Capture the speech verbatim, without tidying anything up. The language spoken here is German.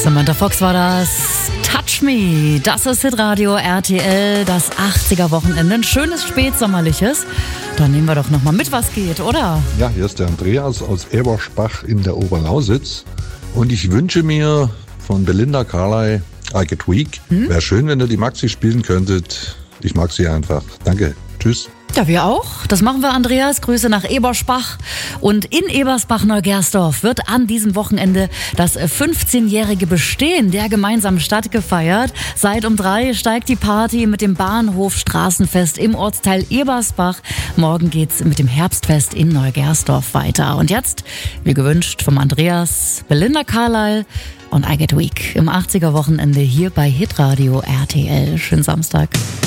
Samantha Fox war das. Touch Me. Das ist Hitradio R T L, das achtziger-Wochenende. Ein schönes spätsommerliches. Dann nehmen wir doch nochmal mit, was geht, oder? Ja, hier ist der Andreas aus Ebersbach in der Oberlausitz. Und ich wünsche mir von Belinda Carlisle I Get Weak. Hm? Wäre schön, wenn ihr die Maxi spielen könntet. Ich mag sie einfach. Danke. Tschüss. Ja, wir auch. Das machen wir, Andreas. Grüße nach Ebersbach. Und in Ebersbach-Neugersdorf wird an diesem Wochenende das fünfzehnjährige Bestehen der gemeinsamen Stadt gefeiert. Seit um drei steigt die Party mit dem Bahnhof Straßenfest im Ortsteil Ebersbach. Morgen geht's mit dem Herbstfest in Neugersdorf weiter. Und jetzt, wie gewünscht vom Andreas, Belinda Carlisle und I Get Weak im achtziger-Wochenende hier bei Hitradio R T L. Schönen Samstag.